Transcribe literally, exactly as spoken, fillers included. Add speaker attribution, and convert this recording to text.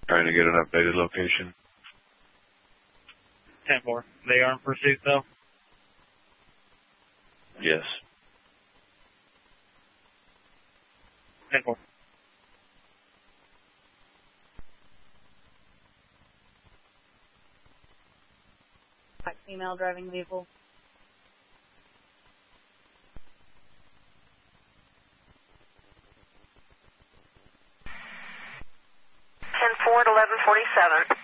Speaker 1: Trying to get an updated location.
Speaker 2: ten four. They are in pursuit, though?
Speaker 1: Yes.
Speaker 2: ten four.
Speaker 3: Black female driving vehicle.
Speaker 4: ten four at eleven forty-seven.